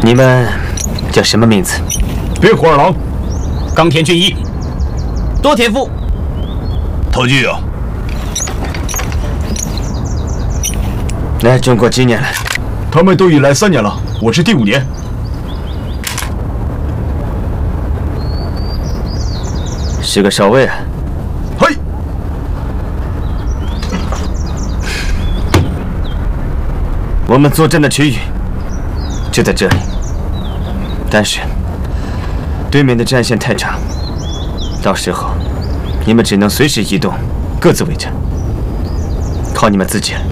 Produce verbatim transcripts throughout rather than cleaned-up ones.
你们叫什么名字？ 别虎二郎， 冈田俊一，多田富， 陶基友。 来中国几年了？ 他们都已来三年了，我是第五年。 是个少尉啊。 嘿。 我们作战的区域就在这里，但是对面的战线太长，到时候你们只能随时移动，各自为战，靠你们自己了。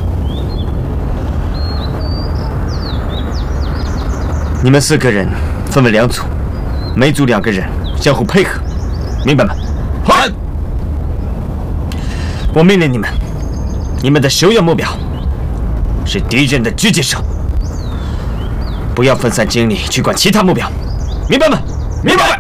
你们四个人分为两组，每组两个人相互配合，明白吗？ 好。 我命令你们，你们的首要目标是敌人的狙击手，不要分散精力去管其他目标，明白吗？ 明白。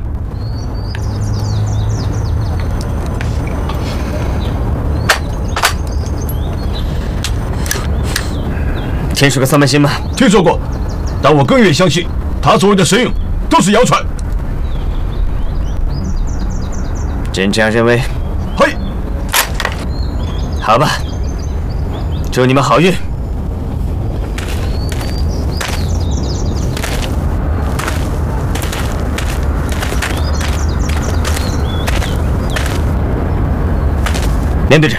听说过三门星吗？ 听说过，但我更愿意相信他所谓的神勇都是谣传。 真这样认为？ 嘿。 好吧，祝你们好运。连队长，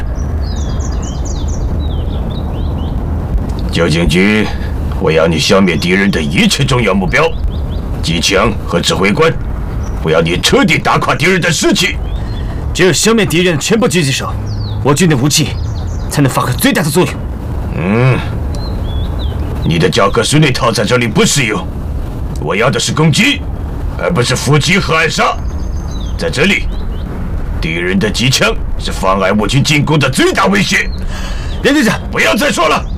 九井局，我要你消灭敌人的一切重要目标，机枪和指挥官，我要你彻底打垮敌人的士气。 只有消灭敌人的全部狙击手，我军的武器才能发挥最大的作用。 嗯，你的教科书那套在这里不适用。我要的是攻击，而不是伏击和暗杀。在这里，敌人的机枪是妨碍我军进攻的最大威胁。 连队长， 不要再说了。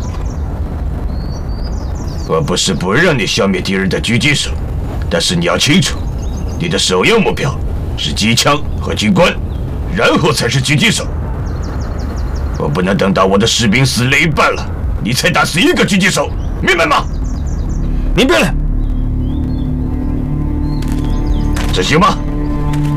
我不是不让你消灭敌人的狙击手，但是你要清楚，你的首要目标是机枪和军官，然后才是狙击手。我不能等到我的士兵死了一半了，你才打死一个狙击手，明白吗？ 明白了。 执行吧。